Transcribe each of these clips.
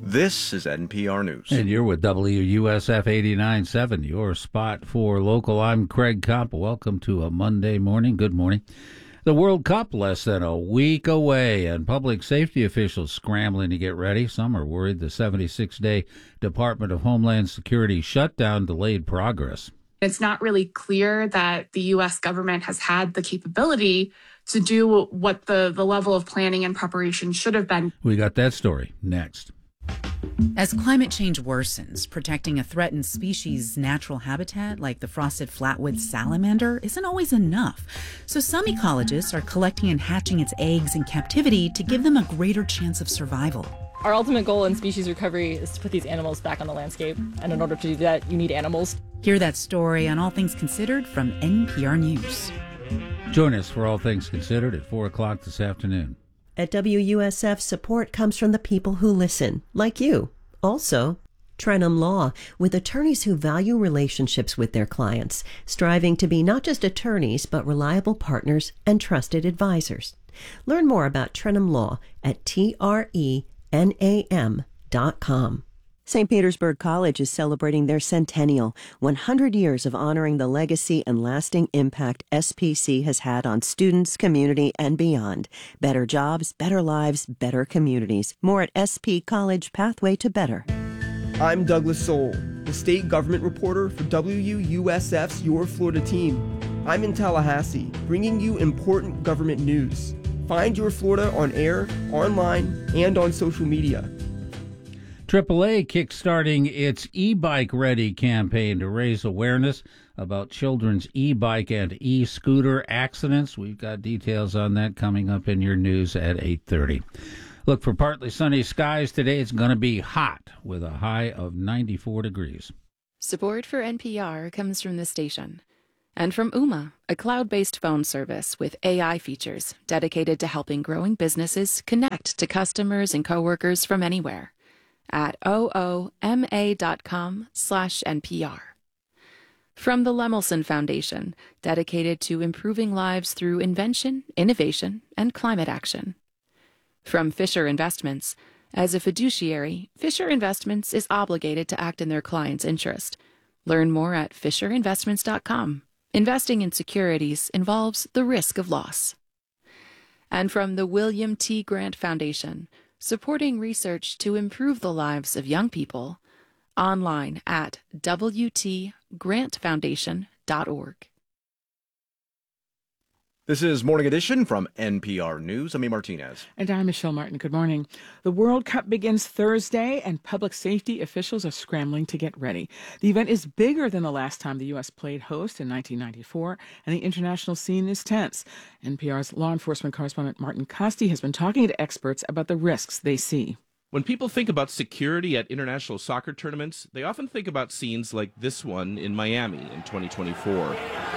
This is NPR News. And you're with WUSF 89.7, your spot for local. I'm Craig Kopp. Welcome to a Monday morning. Good morning. The World Cup less than a week away, and public safety officials scrambling to get ready. Some are worried the 76-day Department of Homeland Security shutdown delayed progress. It's not really clear that the U.S. government has had the capability to do what the level of planning and preparation should have been. We got that story next. As climate change worsens, protecting a threatened species' natural habitat like the frosted flatwood salamander isn't always enough. So some ecologists are collecting and hatching its eggs in captivity to give them a greater chance of survival. Our ultimate goal in species recovery is to put these animals back on the landscape. And in order to do that, you need animals. Hear that story on All Things Considered from NPR News. Join us for All Things Considered at 4 o'clock this afternoon. At WUSF, support comes from the people who listen, like you. Also, Trenum Law, with attorneys who value relationships with their clients, striving to be not just attorneys, but reliable partners and trusted advisors. Learn more about Trenum Law at TRENAM.com. St. Petersburg College is celebrating their centennial, 100 years of honoring the legacy and lasting impact SPC has had on students, community, and beyond. Better jobs, better lives, better communities. More at SP College Pathway to Better. I'm Douglas Soul, the state government reporter for WUSF's Your Florida team. I'm in Tallahassee, bringing you important government news. Find Your Florida on air, online, and on social media. AAA kickstarting its e-bike ready campaign to raise awareness about children's e-bike and e-scooter accidents. We've got details on that coming up in your news at 8:30. Look for partly sunny skies today. It's going to be hot with a high of 94 degrees. Support for NPR comes from the station and from Ooma, a cloud-based phone service with AI features dedicated to helping growing businesses connect to customers and coworkers from anywhere. At ooma.com/NPR. From the Lemelson Foundation, dedicated to improving lives through invention, innovation, and climate action. From Fisher Investments, as a fiduciary, Fisher Investments is obligated to act in their client's interest. Learn more at fisherinvestments.com. Investing in securities involves the risk of loss. And from the William T. Grant Foundation, supporting research to improve the lives of young people, online at wtgrantfoundation.org. This is Morning Edition from NPR News. I'm A. Martinez. And I'm Michelle Martin. Good morning. The World Cup begins Thursday, and public safety officials are scrambling to get ready. The event is bigger than the last time the U.S. played host in 1994, and the international scene is tense. NPR's law enforcement correspondent Martin Kaste has been talking to experts about the risks they see. When people think about security at international soccer tournaments, they often think about scenes like this one in Miami in 2024.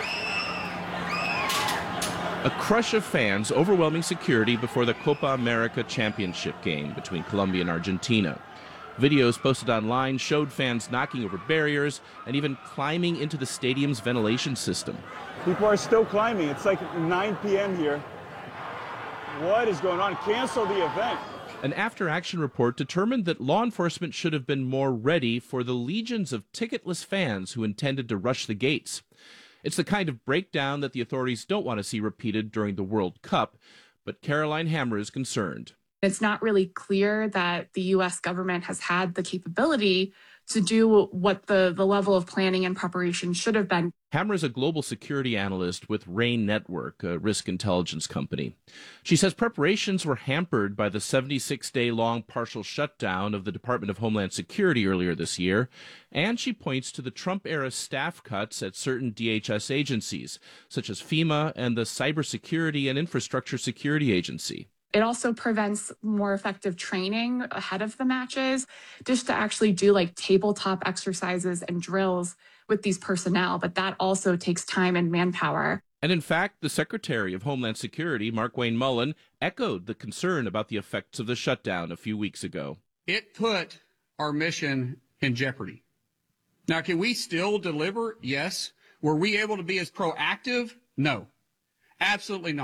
A crush of fans overwhelming security before the Copa America championship game between Colombia and Argentina. Videos posted online showed fans knocking over barriers and even climbing into the stadium's ventilation system. People are still climbing. It's like 9 p.m. here. What is going on? Cancel the event. An after-action report determined that law enforcement should have been more ready for the legions of ticketless fans who intended to rush the gates. It's the kind of breakdown that the authorities don't want to see repeated during the World Cup, but Caroline Hammer is concerned. It's not really clear that the U.S. government has had the capability to do what the level of planning and preparation should have been. Hammer is a global security analyst with RAIN Network, a risk intelligence company. She says preparations were hampered by the 76-day-long partial shutdown of the Department of Homeland Security earlier this year, and she points to the Trump-era staff cuts at certain DHS agencies, such as FEMA and the Cybersecurity and Infrastructure Security Agency. It also prevents more effective training ahead of the matches, just to actually do like tabletop exercises and drills with these personnel. But that also takes time and manpower. And in fact, the Secretary of Homeland Security, Markwayne Mullin, echoed the concern about the effects of the shutdown a few weeks ago. It put our mission in jeopardy. Now, can we still deliver? Yes. Were we able to be as proactive? No, absolutely not.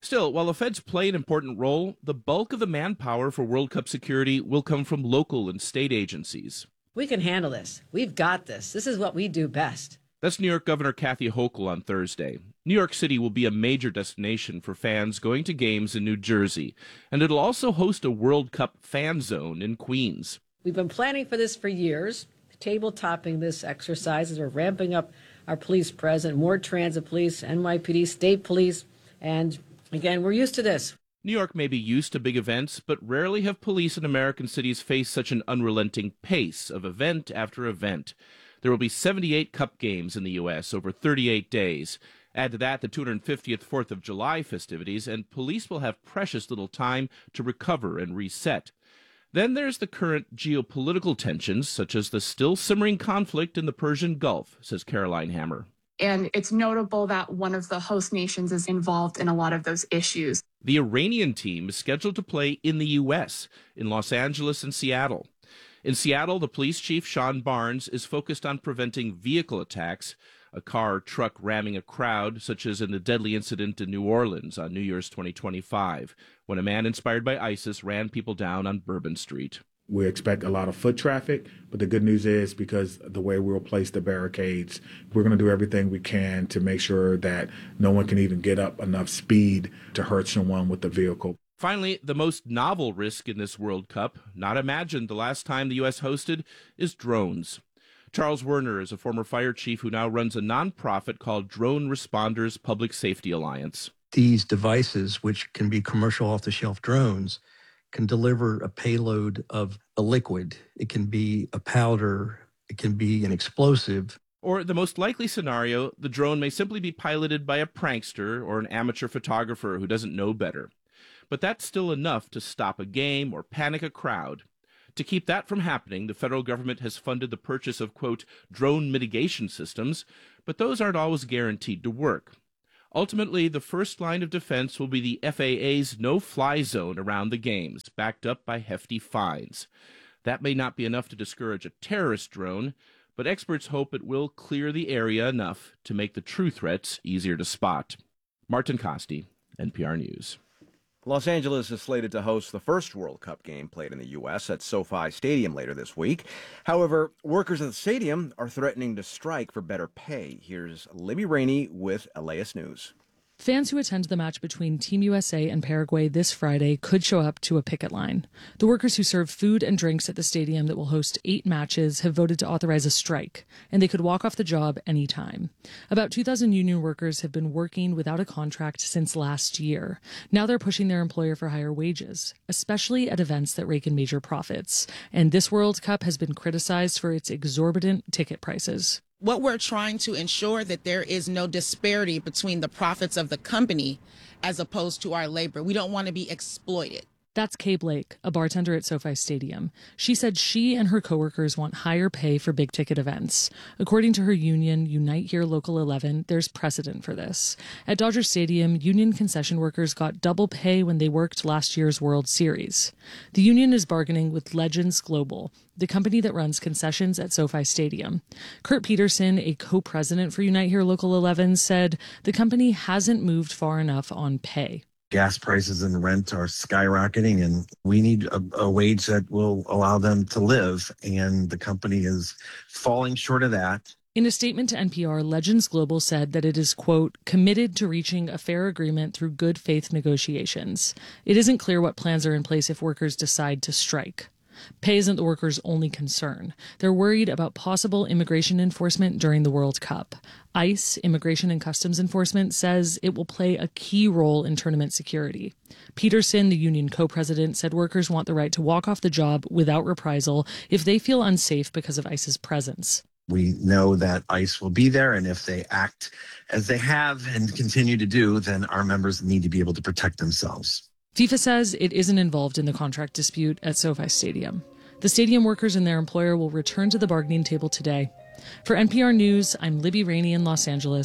Still, while the feds play an important role, the bulk of the manpower for World Cup security will come from local and state agencies. We can handle this. We've got this. This is what we do best. That's New York Governor Kathy Hochul on Thursday. New York City will be a major destination for fans going to games in New Jersey, and it'll also host a World Cup fan zone in Queens. We've been planning for this for years, table-topping this exercise as we're ramping up our police presence, more transit police, NYPD, state police, and again, we're used to this. New York may be used to big events, but rarely have police in American cities faced such an unrelenting pace of event after event. There will be 78 Cup games in the U.S. over 38 days. Add to that the 250th 4th of July festivities, and police will have precious little time to recover and reset. Then there's the current geopolitical tensions, such as the still simmering conflict in the Persian Gulf, says Caroline Hammer. And it's notable that one of the host nations is involved in a lot of those issues. The Iranian team is scheduled to play in the U.S., in Los Angeles and Seattle. In Seattle, the police chief, Sean Barnes, is focused on preventing vehicle attacks, a car or truck ramming a crowd, such as in the deadly incident in New Orleans on New Year's 2025, when a man inspired by ISIS ran people down on Bourbon Street. We expect a lot of foot traffic, but the good news is because the way we'll place the barricades, we're going to do everything we can to make sure that no one can even get up enough speed to hurt someone with the vehicle. Finally, the most novel risk in this World Cup, not imagined the last time the U.S. hosted, is drones. Charles Werner is a former fire chief who now runs a nonprofit called Drone Responders Public Safety Alliance. These devices, which can be commercial off-the-shelf drones, can deliver a payload of a liquid. It can be a powder. It can be an explosive. Or the most likely scenario, the drone may simply be piloted by a prankster or an amateur photographer who doesn't know better. But that's still enough to stop a game or panic a crowd. To keep that from happening, the federal government has funded the purchase of, quote, drone mitigation systems, but those aren't always guaranteed to work. Ultimately, the first line of defense will be the FAA's no-fly zone around the games, backed up by hefty fines. That may not be enough to discourage a terrorist drone, but experts hope it will clear the area enough to make the true threats easier to spot. Martin Costi, NPR News. Los Angeles is slated to host the first World Cup game played in the U.S. at SoFi Stadium later this week. However, workers at the stadium are threatening to strike for better pay. Here's Libby Rainey with LAist News. Fans who attend the match between Team USA and Paraguay this Friday could show up to a picket line. The workers who serve food and drinks at the stadium that will host 8 matches have voted to authorize a strike, and they could walk off the job anytime. About 2,000 union workers have been working without a contract since last year. Now they're pushing their employer for higher wages, especially at events that rake in major profits. And this World Cup has been criticized for its exorbitant ticket prices. What we're trying to ensure that there is no disparity between the profits of the company as opposed to our labor. We don't want to be exploited. That's Kay Blake, a bartender at SoFi Stadium. She said she and her coworkers want higher pay for big-ticket events. According to her union, Unite Here Local 11, there's precedent for this. At Dodger Stadium, union concession workers got double pay when they worked last year's World Series. The union is bargaining with Legends Global, the company that runs concessions at SoFi Stadium. Kurt Peterson, a co-president for Unite Here Local 11, said the company hasn't moved far enough on pay. Gas prices and rent are skyrocketing, and we need a wage that will allow them to live, and the company is falling short of that. In a statement to NPR, Legends Global said that it is, quote, committed to reaching a fair agreement through good faith negotiations. It isn't clear what plans are in place if workers decide to strike. Pay isn't the workers' only concern. They're worried about possible immigration enforcement during the World Cup. ICE, Immigration and Customs Enforcement, says it will play a key role in tournament security. Peterson, the union co-president, said workers want the right to walk off the job without reprisal if they feel unsafe because of ICE's presence. We know that ICE will be there, and if they act as they have and continue to do, then our members need to be able to protect themselves. FIFA says it isn't involved in the contract dispute at SoFi Stadium. The stadium workers and their employer will return to the bargaining table today. For NPR News, I'm Libby Rainey in Los Angeles.